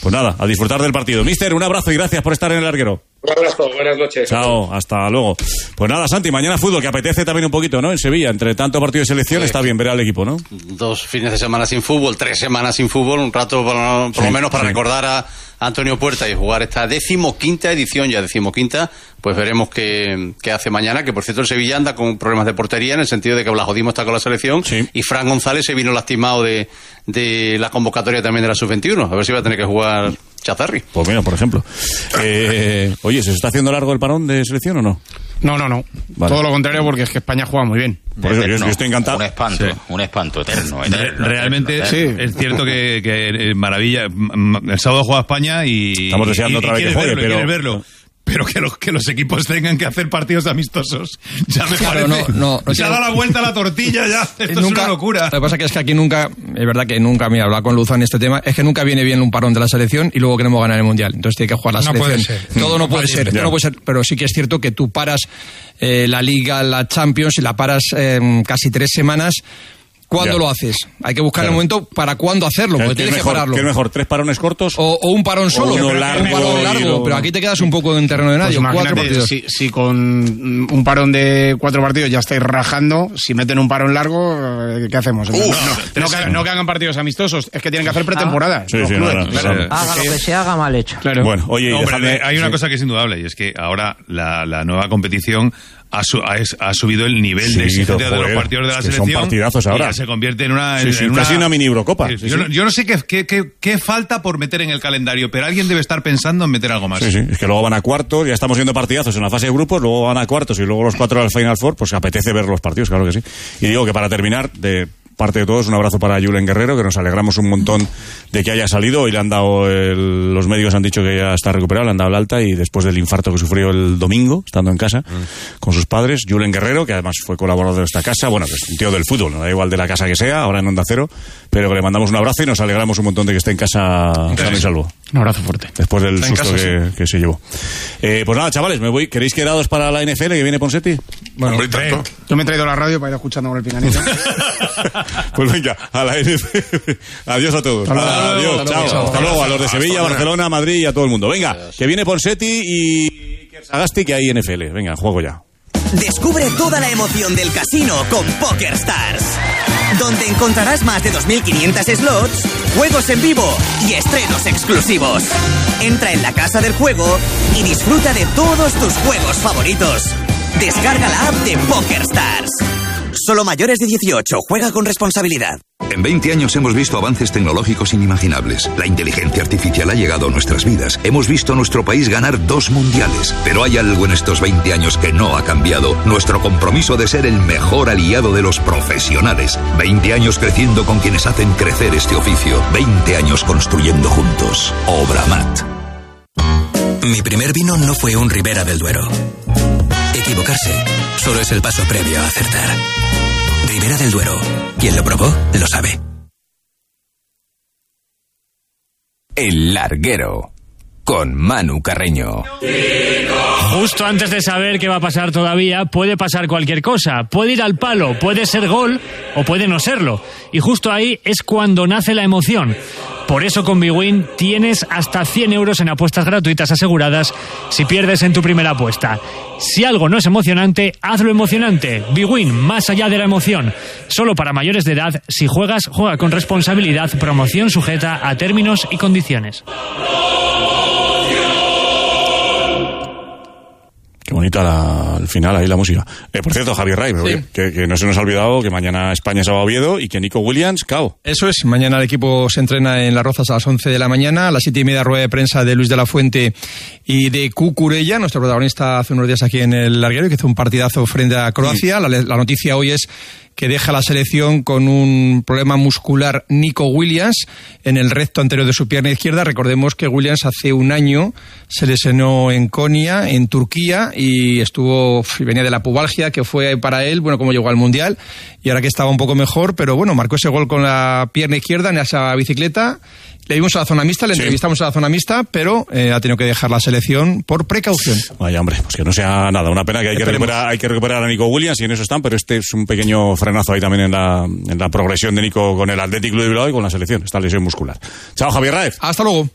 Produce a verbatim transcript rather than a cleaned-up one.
Pues nada, a disfrutar del partido. Mister, un abrazo y gracias por estar en el larguero. Un abrazo, buenas noches. Chao, hasta luego. Pues nada, Santi, mañana fútbol, que apetece también un poquito, ¿no? En Sevilla, entre tanto partido de selección, sí. Está bien ver al equipo, ¿no? Dos fines de semana sin fútbol, tres semanas sin fútbol, un rato por, por sí, lo menos para sí. recordar a Antonio Puerta y jugar esta decimoquinta edición, ya decimoquinta, pues veremos qué, qué hace mañana, que por cierto el Sevilla anda con problemas de portería, en el sentido de que Blajodimo está con la selección, sí. y Fran González se vino lastimado de, de la convocatoria también de la sub veintiuno, a ver si va a tener que jugar Chazarri. Pues mira, por ejemplo. Eh, oye, ¿se está haciendo largo el parón de selección o no? No, no, no. Vale. Todo lo contrario, porque es que España juega muy bien. Por eso yo, yo estoy encantado. Un espanto, sí. un espanto eterno. eterno Realmente eterno. Sí. Es cierto que, que maravilla. El sábado juega España y... Estamos deseando y, otra vez que juegue, verlo, pero... verlo. Pero que los, que los equipos tengan que hacer partidos amistosos. Ya me claro, parece. No, no, se ha dado la vuelta a la tortilla ya. Esto nunca, es una locura. Lo que pasa que es que aquí nunca, es verdad que nunca, mira, hablar con Luzán en este tema, es que nunca viene bien un parón de la selección y luego queremos ganar el Mundial. Entonces tiene que jugar la no selección. Puede ser. Todo no puede ser, todo no puede ser. Pero sí que es cierto que tú paras eh, la Liga, la Champions y la paras eh, casi tres semanas. ¿Cuándo ya. lo haces? Hay que buscar claro. el momento para cuándo hacerlo, porque tienes mejor, que pararlo. ¿Qué es mejor? ¿Tres parones cortos? O, o un parón solo. O uno largo, un parón largo, lo... pero aquí te quedas un poco en terreno de nadie. Pues cuatro partidos. Si, si con un parón de cuatro partidos ya estáis rajando, si meten un parón largo, ¿qué hacemos? Uf, no, no, no, que, no que hagan partidos amistosos, es que tienen que hacer pretemporada. Ah. Sí, sí, no, no, claro. no, no. Haga lo que se haga mal hecho. Claro. Bueno, oye, no, hombre, déjame... hay una sí. cosa que es indudable, y es que ahora la, la nueva competición ha, su, ha, ha subido el nivel sí, de exigencia de los partidos de la es que selección. Son partidazos ahora. Y ya se convierte en una... Sí, sí, en casi una, una mini Eurocopa. Sí, sí, yo, sí. No, yo no sé qué, qué, qué, qué falta por meter en el calendario, pero alguien debe estar pensando en meter algo más. Sí, sí, es que luego van a cuartos, ya estamos viendo partidazos en la fase de grupos, luego van a cuartos y luego los cuatro al Final Four, pues apetece ver los partidos, claro que sí. Y digo que para terminar, de parte de todos, un abrazo para Julen Guerrero, que nos alegramos un montón de que haya salido. Hoy le han dado, el, los médicos han dicho que ya está recuperado, le han dado el alta, y después del infarto que sufrió el domingo, estando en casa mm. con sus padres, Julen Guerrero, que además fue colaborador de esta casa, bueno, que es un tío del fútbol, no da igual de la casa que sea, ahora en Onda Cero, pero que le mandamos un abrazo y nos alegramos un montón de que esté en casa sano y salvo. Un abrazo fuerte. Después del está susto casa, que, sí. que se llevó. Eh, pues nada, chavales, me voy. ¿Queréis quedados para la N F L que viene Ponseti? Bueno, eh, yo me he traído la radio para ir escuchando con el pinganito. Pues venga, a la N F L. Adiós a todos. Hasta Adiós, luego, chao. chao. Hasta luego a los de Sevilla, Barcelona, Madrid y a todo el mundo. Venga, que viene Ponseti y Sagasti, que hay N F L. Venga, juego ya. Descubre toda la emoción del casino con PokerStars, donde encontrarás más de dos mil quinientos slots, juegos en vivo y estrenos exclusivos. Entra en la casa del juego y disfruta de todos tus juegos favoritos. Descarga la app de PokerStars. Solo mayores de dieciocho. Juega con responsabilidad. En veinte años hemos visto avances tecnológicos inimaginables. La inteligencia artificial ha llegado a nuestras vidas. Hemos visto a nuestro país ganar dos mundiales. Pero hay algo en estos veinte años que no ha cambiado. Nuestro compromiso de ser el mejor aliado de los profesionales. veinte años creciendo con quienes hacen crecer este oficio. veinte años construyendo juntos. Obramat. Mi primer vino no fue un Ribera del Duero. Equivocarse solo es el paso previo a acertar. Ribera del Duero. Quien lo probó, lo sabe. El Larguero, con Manu Carreño. Justo antes de saber qué va a pasar todavía, puede pasar cualquier cosa. Puede ir al palo, puede ser gol o puede no serlo. Y justo ahí es cuando nace la emoción. Por eso con Bwin tienes hasta cien euros en apuestas gratuitas aseguradas si pierdes en tu primera apuesta. Si algo no es emocionante, hazlo emocionante. Bwin, más allá de la emoción. Solo para mayores de edad. Si juegas, juega con responsabilidad. Promoción sujeta a términos y condiciones. Qué bonita la, al final ahí la música. Eh, por cierto, Javier Ray, sí. que, que no se nos ha olvidado que mañana España se va a Oviedo y que Nico Williams, cao. Eso es, mañana el equipo se entrena en Las Rozas a las once de la mañana, a las siete y media rueda de prensa de Luis de la Fuente y de Cucurella, nuestro protagonista hace unos días aquí en el Larguero, que hizo un partidazo frente a Croacia. Sí. La, la noticia hoy es que deja la selección con un problema muscular Nico Williams en el recto anterior de su pierna izquierda. Recordemos que Williams hace un año se lesionó en Konya, en Turquía, y estuvo, venía de la pubalgia, que fue para él, bueno, como llegó al Mundial, y ahora que estaba un poco mejor, pero bueno, marcó ese gol con la pierna izquierda en esa bicicleta. Le vimos a la zona mixta, le sí. entrevistamos a la zona mixta, pero eh, ha tenido que dejar la selección por precaución. Vaya, hombre, pues que no sea nada. Una pena que hay que, recuperar, hay que recuperar a Nico Williams, y en eso están, pero este es un pequeño frenazo ahí también en la, en la progresión de Nico con el Athletic Club de Bilbao y con la selección, esta lesión muscular. Chao, Javier Raez. Hasta luego.